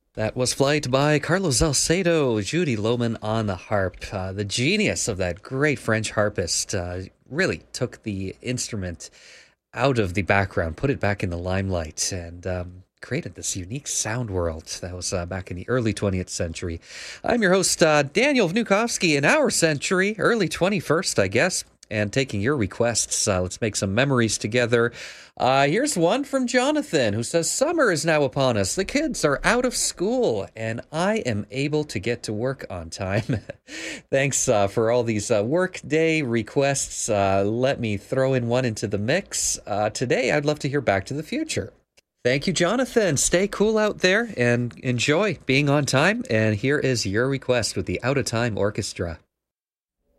That was Flight by Carlos Salcedo, Judy Lohman on the harp. The genius of that great French harpist really took the instrument out of the background, put it back in the limelight, and created this unique sound world that was back in the early 20th century. I'm your host, Daniel Vnukovsky, in our century, early 21st, I guess, and taking your requests. Let's make some memories together. Here's one from Jonathan, who says, "Summer is now upon us. The kids are out of school, and I am able to get to work on time." Thanks for all these work day requests. Let me throw in one into the mix. Today, I'd love to hear Back to the Future. Thank you, Jonathan. Stay cool out there and enjoy being on time. And here is your request with the Out of Time Orchestra.